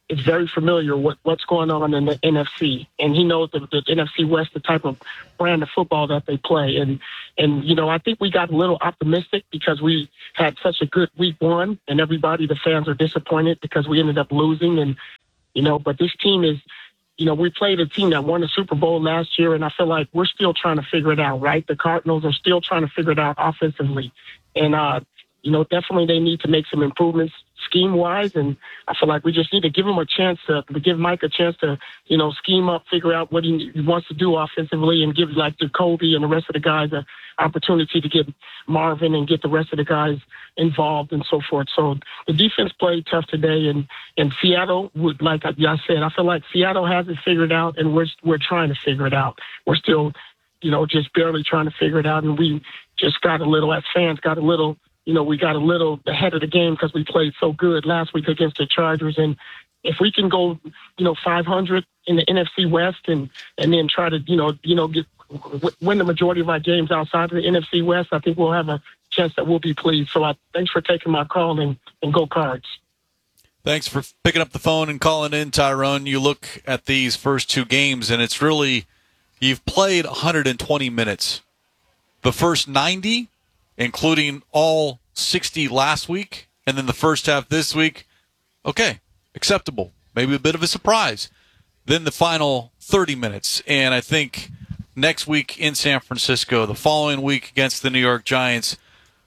is very familiar with what's going on in the N F C, and he knows the, the N F C West, the type of brand of football that they play. And, and you know, I think we got a little optimistic because we had such a good week one, and everybody, the fans, are disappointed because we ended up losing. And, you know, but this team is, you know, we played a team that won the Super Bowl last year, and I feel like we're still trying to figure it out, right? The Cardinals are still trying to figure it out offensively. And, uh, you know, definitely they need to make some improvements scheme-wise, and I feel like we just need to give him a chance to, to give Mike a chance to, you know, scheme up, figure out what he wants to do offensively, and give, like, Jacoby and the rest of the guys an opportunity to get Marvin and get the rest of the guys involved and so forth. So the defense played tough today, and, and Seattle, would, like I said, I feel like Seattle hasn't figured it out, and we're, we're trying to figure it out. We're still, you know, just barely trying to figure it out, and we just got a little, as fans, got a little, you know, we got a little ahead of the game because we played so good last week against the Chargers. And if we can go, you know, five hundred in the N F C West and, and then try to, you know, you know, get, win the majority of our games outside of the N F C West, I think we'll have a chance that we'll be pleased. So I, thanks for taking my call, and, and go Cards. Thanks for picking up the phone and calling in, Tyrone. You look at these first two games, and it's really, you've played one hundred twenty minutes. The first ninety, including all sixty last week, and then the first half this week, okay, acceptable. Maybe a bit of a surprise. Then the final thirty minutes, and I think next week in San Francisco, the following week against the New York Giants,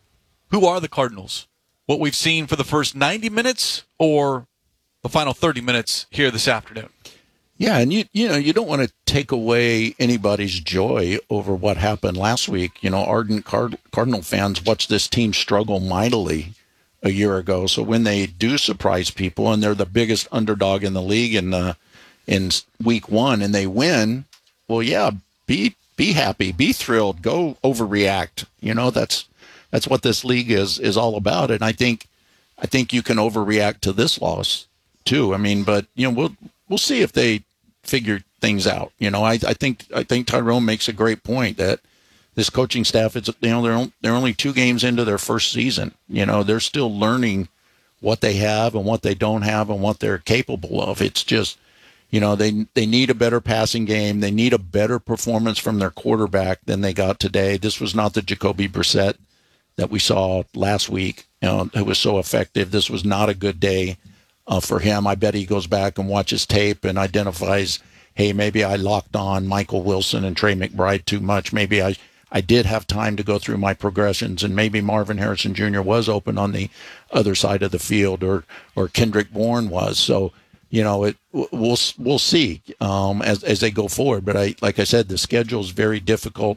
who are the Cardinals? What we've seen for the first ninety minutes or the final thirty minutes here this afternoon? Yeah, and you you know, you don't want to take away anybody's joy over what happened last week. You know, ardent Card- Cardinal fans watched this team struggle mightily a year ago. So when they do surprise people, and they're the biggest underdog in the league in the in week one, and they win, well, yeah, be be happy, be thrilled, go overreact. You know, that's that's what this league is is all about. And I think I think you can overreact to this loss too. I mean, but you know, we'll we'll see if they figure things out. You know, I, I think I think Tyrone makes a great point that this coaching staff, it's, you know, they're they're only two games into their first season. You know, they're still learning what they have and what they don't have and what they're capable of. It's just, you know, they they need a better passing game. They need a better performance from their quarterback than they got today. This was not the Jacoby Brissett that we saw last week. You know, it was so effective. This was not a good day Uh, for him. I bet he goes back and watches tape and identifies, hey, maybe I locked on Michael Wilson and Trey McBride too much. Maybe I, I did have time to go through my progressions, and maybe Marvin Harrison Junior was open on the other side of the field, or or Kendrick Bourne was. So, you know, it we'll we'll see um, as as they go forward. But I like I said, the schedule is very difficult.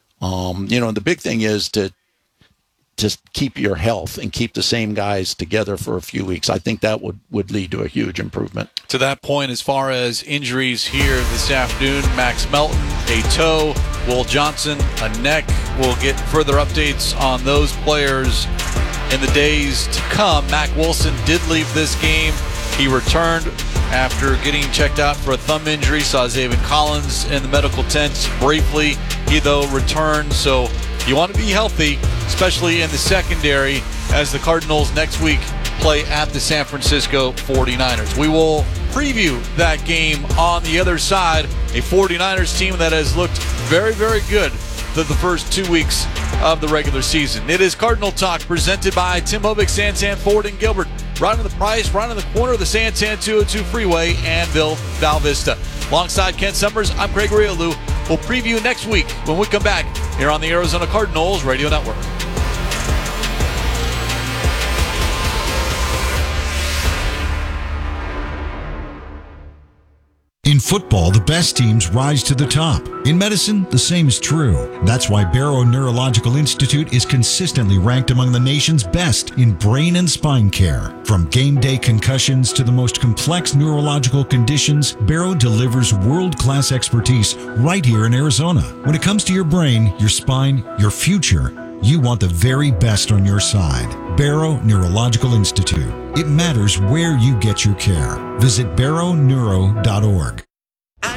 Um, you know, the big thing is to to keep your health and keep the same guys together for a few weeks. I think that would, would lead to a huge improvement. To that point, as far as injuries here this afternoon, Max Melton, a toe, Will Johnson, a neck. We'll get further updates on those players in the days to come. Mack Wilson did leave this game. He returned after getting checked out for a thumb injury. Saw Zaven Collins in the medical tent briefly. He, though, returned, so you want to be healthy, especially in the secondary, as the Cardinals next week play at the San Francisco forty-niners. We will preview that game on the other side, a forty-niners team that has looked very, very good through the first two weeks of the regular season. It is Cardinal Talk, presented by Tim Hobick, Santan Ford and Gilbert, right on the price, right on the corner of the Santan two oh two Freeway and Bill Val Vista. Alongside Ken Summers, I'm Gregory Alou. We'll preview next week when we come back here on the Arizona Cardinals Radio Network. In football, the best teams rise to the top. In medicine, the same is true. That's why Barrow Neurological Institute is consistently ranked among the nation's best in brain and spine care. From game day concussions to the most complex neurological conditions, Barrow delivers world-class expertise right here in Arizona. When it comes to your brain, your spine, your future, you want the very best on your side. Barrow Neurological Institute. It matters where you get your care. Visit barrow neuro dot org. At Freeway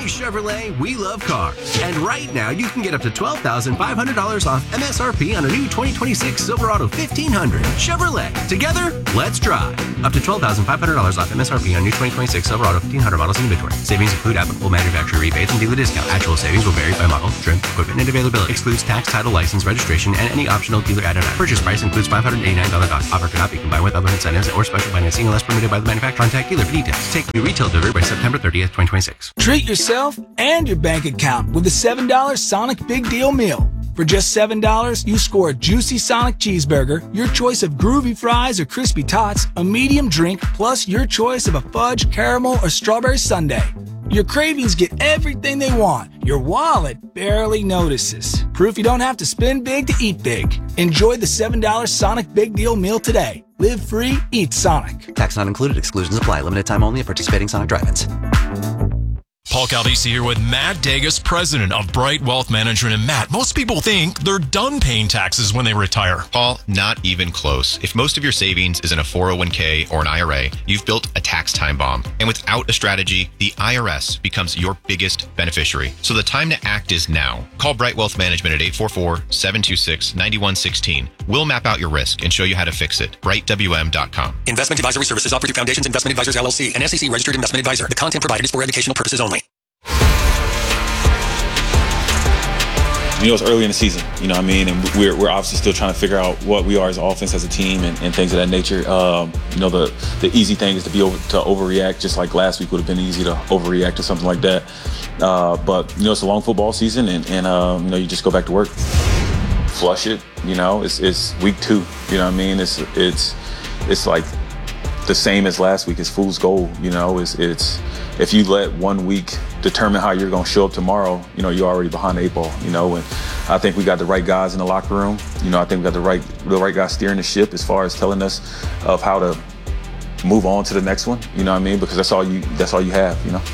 O'Reilly Chevrolet, we love cars. And right now, you can get up to twelve thousand five hundred dollars off M S R P on a new twenty twenty-six Silverado fifteen hundred. Chevrolet. Together, let's drive. Up to twelve thousand five hundred dollars off M S R P on new twenty twenty-six Silverado fifteen hundred models in inventory. Savings include applicable manufacturer rebates and dealer discount. Actual savings will vary by model, trim, equipment, and availability. Excludes tax, title, license, registration, and any optional dealer add-on. Purchase price includes five hundred eighty-nine dollars cost. Offer cannot be combined with other incentives or special financing unless permitted by the manufacturer. Contact dealer for details. Take your retail delivery by September thirtieth, twenty twenty-six. Treat yourself and your bank account with the seven dollar Sonic Big Deal Meal. For just seven dollars, you score a juicy Sonic cheeseburger, your choice of groovy fries or crispy tots, a medium drink, plus your choice of a fudge, caramel, or strawberry sundae. Your cravings get everything they want. Your wallet barely notices. Proof you don't have to spend big to eat big. Enjoy the seven dollar Sonic Big Deal Meal today. Live free, eat Sonic. Tax not included. Exclusions apply. Limited time only at participating Sonic drive-ins. Paul Caldisi here with Matt Degas, president of Bright Wealth Management. And Matt, most people think they're done paying taxes when they retire. Paul, not even close. If most of your savings is in a four oh one k or an I R A, you've built a tax time bomb. And without a strategy, the I R S becomes your biggest beneficiary. So the time to act is now. Call Bright Wealth Management at eight four four, seven two six, nine one one six. We'll map out your risk and show you how to fix it. bright w m dot com. Investment advisory services offered through Foundations Investment Advisors, L L C, an S E C registered investment advisor. The content provided is for educational purposes only. You know, it's early in the season, you know what I mean? And we're, we're obviously still trying to figure out what we are as an offense, as a team, and, and things of that nature. Um, you know, the the easy thing is to be over, to overreact, just like last week would have been easy to overreact or something like that. Uh, but, you know, it's a long football season, and, and um, you know, you just go back to work. Flush it, you know, it's it's week two, you know what I mean? It's it's it's like the same as last week. It's fool's gold, you know, it's it's if you let one week determine how you're going to show up tomorrow, you know, you're already behind the eight ball, you know, and I think we got the right guys in the locker room. You know, I think we got the right the right guys steering the ship as far as telling us of how to move on to the next one, you know what I mean? Because that's all you that's all you have, you know.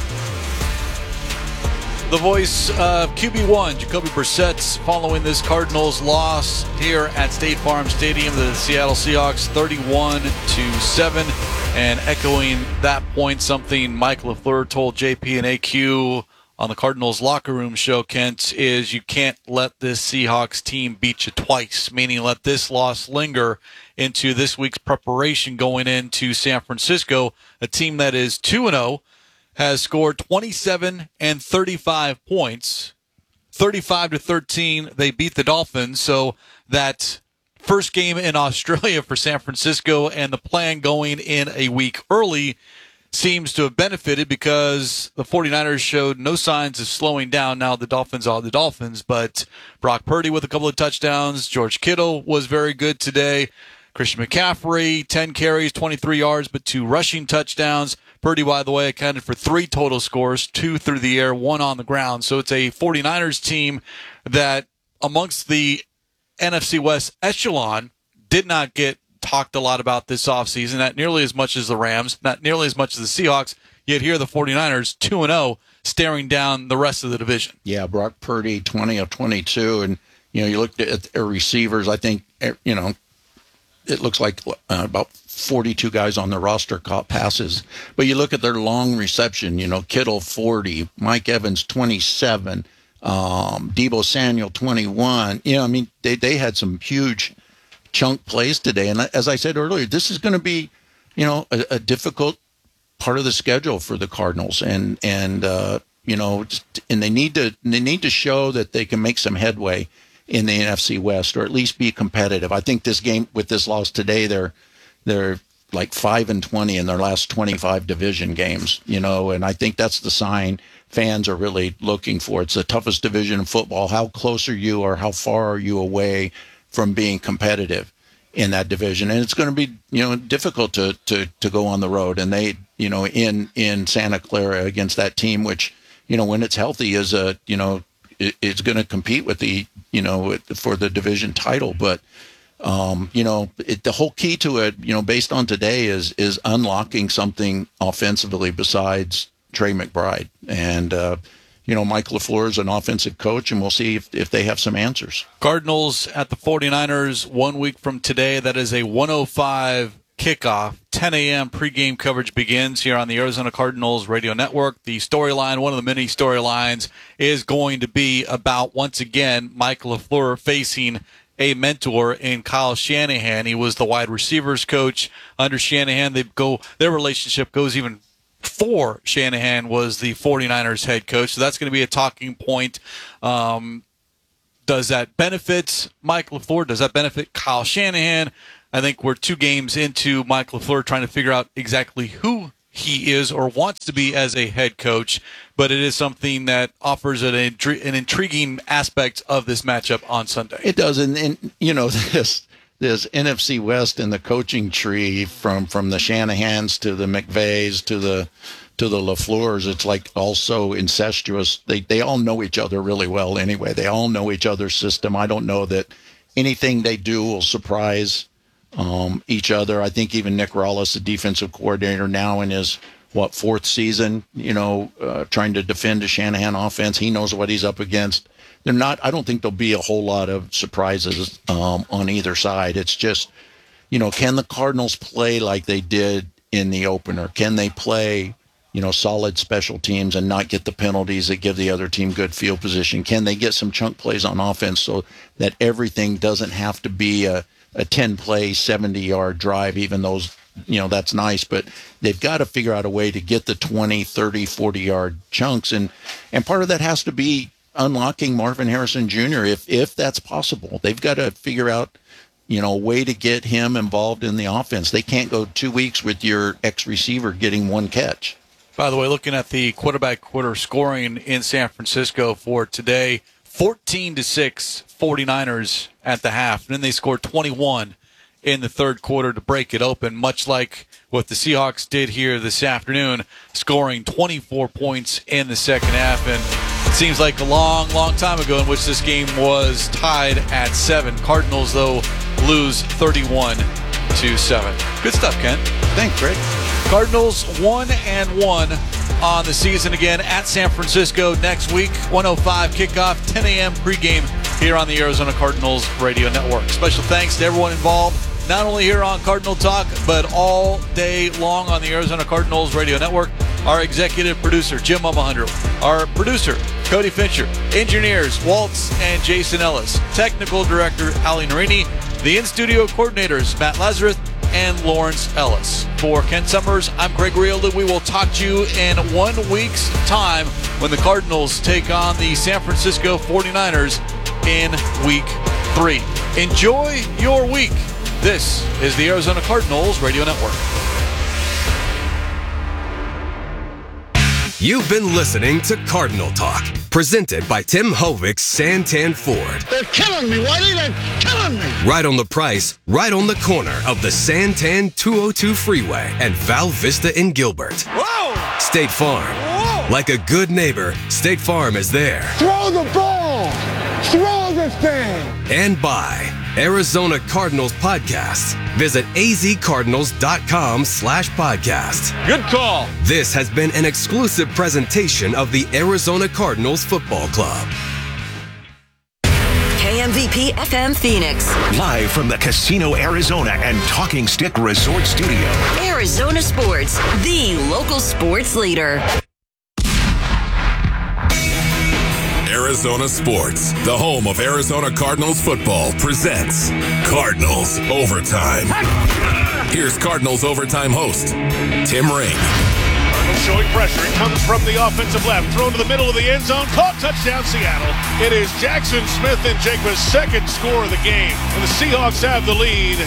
The voice of Q B one, Jacoby Brissett, following this Cardinals loss here at State Farm Stadium, the Seattle Seahawks thirty-one to seven. And echoing that point, something Mike LaFleur told J P and A Q on the Cardinals locker room show, Kent, is you can't let this Seahawks team beat you twice, meaning let this loss linger into this week's preparation going into San Francisco, a team that is two and oh. has scored twenty-seven and thirty-five points, thirty-five to thirteen. They beat the Dolphins. So that first game in Australia for San Francisco and the plan going in a week early seems to have benefited because the 49ers showed no signs of slowing down. Now the Dolphins are the Dolphins, but Brock Purdy with a couple of touchdowns. George Kittle was very good today. Christian McCaffrey, ten carries, twenty-three yards, but two rushing touchdowns. Purdy, by the way, accounted for three total scores, two through the air, one on the ground. So it's a 49ers team that amongst the N F C West echelon did not get talked a lot about this offseason, not nearly as much as the Rams, not nearly as much as the Seahawks, yet here the 49ers two and oh staring down the rest of the division. Yeah, Brock Purdy, twenty of twenty-two, and you know, you looked at their receivers, I think, you know, it looks like uh, about forty-two guys on the roster caught passes. But you look at their long reception, you know, Kittle forty, Mike Evans twenty-seven, um, Deebo Samuel twenty-one. You know, I mean, they, they had some huge chunk plays today. And as I said earlier, this is going to be, you know, a, a difficult part of the schedule for the Cardinals. And, and uh, you know, and they need to they need to show that they can make some headway in the N F C West, or at least be competitive. I think this game, with this loss today, they're they're like five and twenty in their last twenty-five division games, you know, and I think that's the sign fans are really looking for. It's the toughest division in football. How close are you, or how far are you away from being competitive in that division? And it's going to be, you know, difficult to to to go on the road, and they, you know, in in Santa Clara against that team, which, you know, when it's healthy, is a, you know, it's going to compete with the, you know, for the division title. But, um, you know, it, the whole key to it, you know, based on today is, is unlocking something offensively besides Trey McBride. And, uh, you know, Mike LaFleur is an offensive coach, and we'll see if, if they have some answers. Cardinals at the 49ers one week from today. That is a one oh five kickoff. ten a.m. pregame coverage begins here on the Arizona Cardinals radio network. The storyline, one of the many storylines, is going to be about, once again, Mike LaFleur facing a mentor in Kyle Shanahan. He was the wide receivers coach under Shanahan. They go, their relationship goes even before Shanahan was the 49ers head coach. So that's going to be a talking point. Um, does that benefit Mike LaFleur? Does that benefit Kyle Shanahan? I think we're two games into Mike LaFleur trying to figure out exactly who he is or wants to be as a head coach, but it is something that offers an, intri- an intriguing aspect of this matchup on Sunday. It does, and, and you know, this this N F C West and the coaching tree from, from the Shanahans to the McVays to the to the LaFleurs, it's like also incestuous. They they all know each other really well anyway. They all know each other's system. I don't know that anything they do will surprise Um, each other. I think even Nick Rawlis, the defensive coordinator, now in his, what, fourth season, you know, uh, trying to defend a Shanahan offense. He knows what he's up against. They're not, I don't think there'll be a whole lot of surprises um, on either side. It's just, you know, can the Cardinals play like they did in the opener? Can they play, you know, solid special teams and not get the penalties that give the other team good field position? Can they get some chunk plays on offense so that everything doesn't have to be a a ten-play, seventy-yard drive, even those, you know, that's nice, but they've got to figure out a way to get the twenty, thirty, forty-yard chunks, and and part of that has to be unlocking Marvin Harrison Junior if if that's possible. They've got to figure out, you know, a way to get him involved in the offense. They can't go two weeks with your ex-receiver getting one catch. By the way, looking at the quarter-by-quarter scoring in San Francisco for today, fourteen to six 49ers at the half, and then they scored twenty-one in the third quarter to break it open, much like what the Seahawks did here this afternoon, scoring twenty-four points in the second half. And it seems like a long, long time ago in which this game was tied at seven. Cardinals, though, lose thirty-one to seven. Good stuff, Ken. Thanks, Greg. Cardinals one and one on the season again at San Francisco next week. one oh five kickoff, ten a.m. pregame here on the Arizona Cardinals radio network. Special thanks to everyone involved, not only here on Cardinal Talk, but all day long on the Arizona Cardinals radio network. Our executive producer, Jim Omohundro. Our producer, Cody Fincher. Engineers, Waltz and Jason Ellis. Technical director, Ali Narini. The in-studio coordinators, Matt Lazarus and Lawrence Ellis. For Ken Summers, I'm Greg Rielda. We will talk to you in one week's time when the Cardinals take on the San Francisco 49ers in week three. Enjoy your week. This is the Arizona Cardinals Radio Network. You've been listening to Cardinal Talk, presented by Tim Hovik Santan Ford. They're killing me, Whitey. They're killing me. Right on the price, right on the corner of the Santan two oh two Freeway and Val Vista in Gilbert. Whoa! State Farm. Whoa! Like a good neighbor, State Farm is there. Throw the ball! Throw this thing! And by Arizona Cardinals Podcasts. Visit azcardinals.com slash podcast. Good call. This has been an exclusive presentation of the Arizona Cardinals Football Club. K M V P F M Phoenix. Live from the Casino Arizona and Talking Stick Resort Studio. Arizona Sports, the local sports leader. Arizona Sports, the home of Arizona Cardinals football, presents Cardinals Overtime. Here's Cardinals Overtime host, Tim Raine. Cardinals showing pressure. It comes from the offensive left. Thrown to the middle of the end zone. Caught, touchdown, Seattle. It is Jackson Smith and Jacob's second score of the game. And the Seahawks have the lead.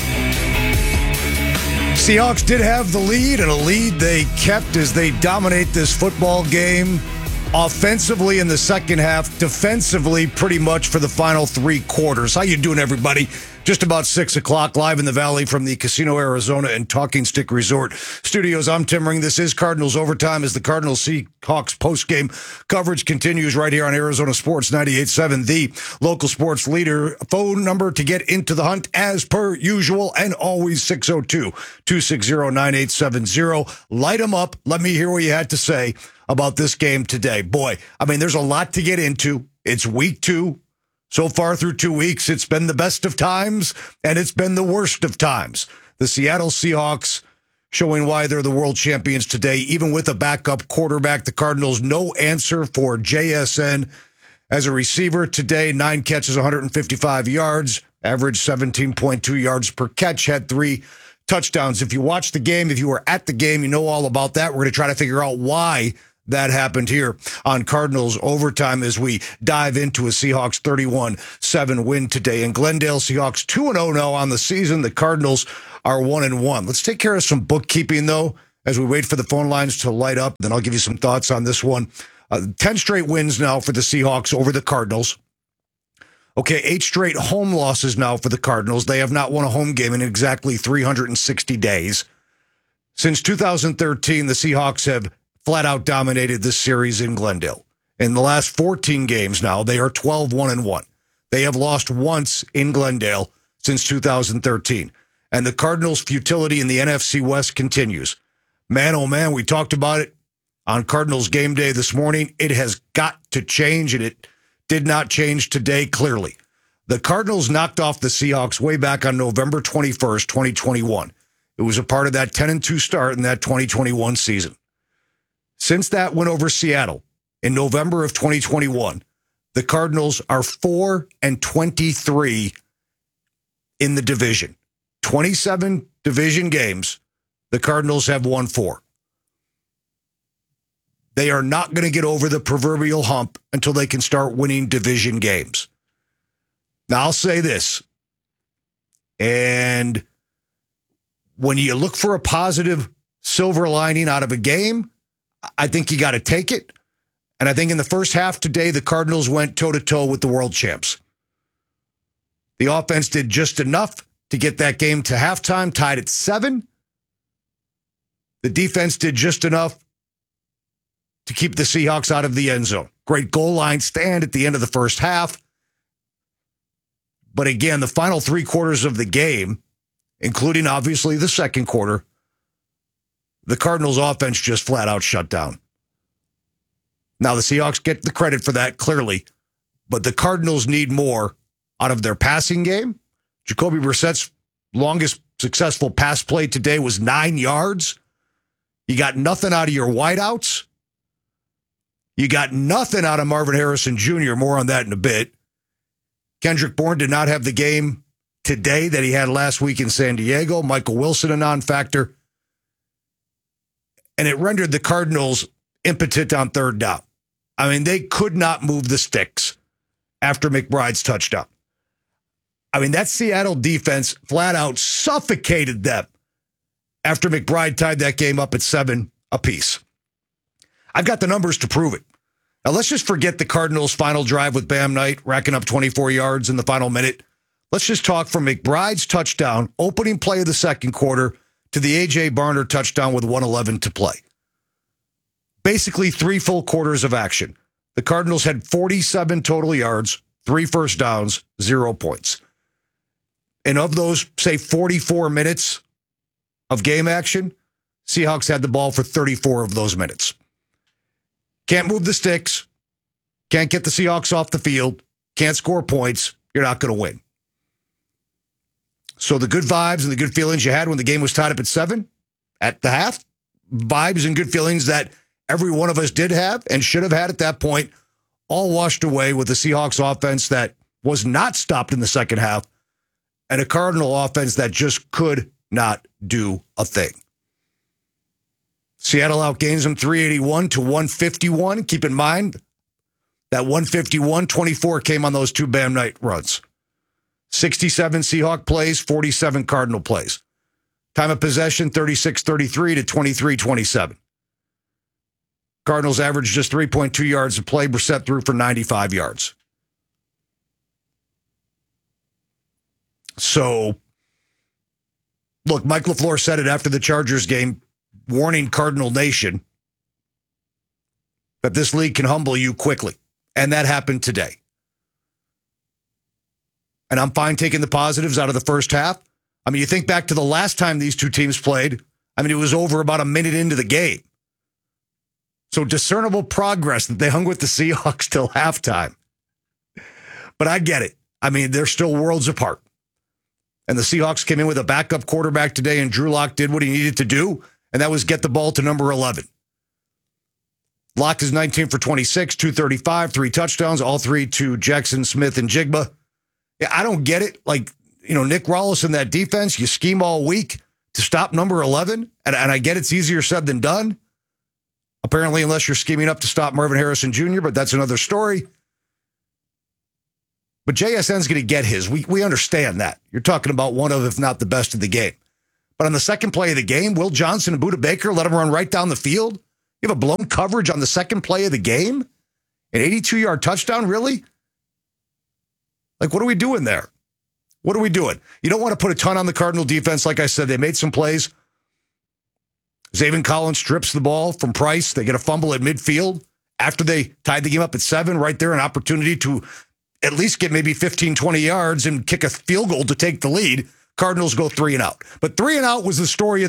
Seahawks did have the lead, and a lead they kept as they dominate this football game. Offensively in the second half, defensively pretty much for the final three quarters. How you doing, everybody? Just about six o'clock, live in the Valley from the Casino Arizona and Talking Stick Resort Studios. I'm Tim Ring. This is Cardinals Overtime as the Cardinals Seahawks postgame coverage continues right here on Arizona Sports ninety-eight point seven, the local sports leader. Phone number to get into the hunt as per usual and always six oh two, two six oh, nine eight seven oh. Light them up. Let me hear what you had to say about this game today. Boy, I mean, there's a lot to get into. It's week two. So far through two weeks, it's been the best of times, and it's been the worst of times. The Seattle Seahawks showing why they're the world champions today, even with a backup quarterback. The Cardinals, no answer for J S N as a receiver today. Nine catches, one hundred fifty-five yards, average seventeen point two yards per catch, had three touchdowns. If you watched the game, if you were at the game, you know all about that. We're going to try to figure out why that happened here on Cardinals Overtime as we dive into a Seahawks thirty-one seven win today. In Glendale, Seahawks two and oh now on the season. The Cardinals are one and one. Let's take care of some bookkeeping, though, as we wait for the phone lines to light up. Then I'll give you some thoughts on this one. Uh, ten straight wins now for the Seahawks over the Cardinals. Okay, eight straight home losses now for the Cardinals. They have not won a home game in exactly three hundred sixty days. Since two thousand thirteen, the Seahawks have flat out dominated this series in Glendale. In the last fourteen games now, they are twelve one and one. They have lost once in Glendale since two thousand thirteen. And the Cardinals' futility in the N F C West continues. Man, oh man, we talked about it on Cardinals game day this morning. It has got to change, and it did not change today, clearly. The Cardinals knocked off the Seahawks way back on November twenty-first, twenty twenty-one. It was a part of that ten and two start in that twenty twenty-one season. Since that win over Seattle in November of twenty twenty-one, the Cardinals are four and twenty-three in the division. twenty-seven division games, the Cardinals have won four. They are not going to get over the proverbial hump until they can start winning division games. Now, I'll say this, and when you look for a positive silver lining out of a game, I think you got to take it. And I think in the first half today, the Cardinals went toe-to-toe with the world champs. The offense did just enough to get that game to halftime, tied at seven. The defense did just enough to keep the Seahawks out of the end zone. Great goal line stand at the end of the first half. But again, the final three quarters of the game, including obviously the second quarter, the Cardinals' offense just flat out shut down. Now, the Seahawks get the credit for that, clearly, but the Cardinals need more out of their passing game. Jacoby Brissett's longest successful pass play today was nine yards. You got nothing out of your wideouts. You got nothing out of Marvin Harrison Junior More on that in a bit. Kendrick Bourne did not have the game today that he had last week in San Diego. Michael Wilson, a non-factor. And it rendered the Cardinals impotent on third down. I mean, they could not move the sticks after McBride's touchdown. I mean, that Seattle defense flat out suffocated them after McBride tied that game up at seven apiece. I've got the numbers to prove it. Now, let's just forget the Cardinals' final drive with Bam Knight, racking up twenty-four yards in the final minute. Let's just talk from McBride's touchdown, opening play of the second quarter, to the A J. Barner touchdown with one eleven to play. Basically, three full quarters of action. The Cardinals had forty-seven total yards, three first downs, zero points. And of those, say, forty-four minutes of game action, Seahawks had the ball for thirty-four of those minutes. Can't move the sticks. Can't get the Seahawks off the field. Can't score points. You're not going to win. So the good vibes and the good feelings you had when the game was tied up at seven at the half, vibes and good feelings that every one of us did have and should have had at that point, all washed away with the Seahawks offense that was not stopped in the second half and a Cardinal offense that just could not do a thing. Seattle outgains them three eighty-one to one fifty-one. Keep in mind that one fifty-one twenty-four came on those two Bam Knight runs. sixty-seven Seahawk plays, forty-seven Cardinal plays. Time of possession, thirty-six thirty-three to twenty-three twenty-seven. Cardinals averaged just three point two yards a play. Brissett threw for ninety-five yards. So, look, Mike LaFleur said it after the Chargers game, warning Cardinal Nation that this league can humble you quickly. And that happened today. And I'm fine taking the positives out of the first half. I mean, you think back to the last time these two teams played. I mean, it was over about a minute into the game. So discernible progress that they hung with the Seahawks till halftime. But I get it. I mean, they're still worlds apart. And the Seahawks came in with a backup quarterback today, and Drew Lock did what he needed to do, and that was get the ball to number eleven. Lock is nineteen for twenty-six, two thirty-five, three touchdowns, all three to Jackson Smith and Jigba. Yeah, I don't get it. Like, you know, Nick Rawls in that defense, you scheme all week to stop number eleven, and, and I get it's easier said than done. Apparently, unless you're scheming up to stop Marvin Harrison Junior, but that's another story. But J S N's going to get his. We we understand that. You're talking about one of, if not the best of the game. But on the second play of the game, Will Johnson and Budda Baker let him run right down the field. You have a blown coverage on the second play of the game? An eighty-two-yard touchdown, really? Like, what are we doing there? What are we doing? You don't want to put a ton on the Cardinal defense. Like I said, they made some plays. Zaven Collins strips the ball from Price. They get a fumble at midfield. After they tied the game up at seven, right there, an opportunity to at least get maybe fifteen, twenty yards and kick a field goal to take the lead. Cardinals go three and out. But three and out was the story of